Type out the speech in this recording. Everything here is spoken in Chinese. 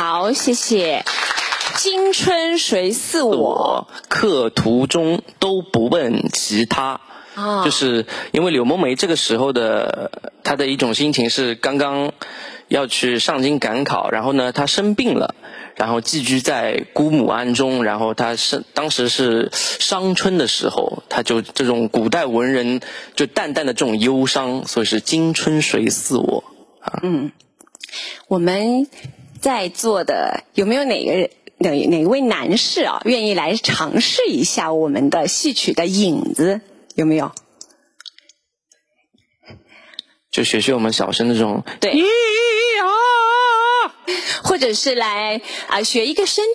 好，谢谢。今春谁似我， 客途中都不问其他。就是因为柳梦梅这个时候的她的一种心情是刚刚要去上京赶考，然后呢她生病了，然后寄居在姑母庵中，然后她当时是伤春的时候，她就这种古代文人就淡淡的这种忧伤，所以是今春谁似我啊。 我们在座的有没有哪位男士啊愿意来尝试一下我们的戏曲的影子？有没有？ 就学我们小生的这种对，或者是来学一个声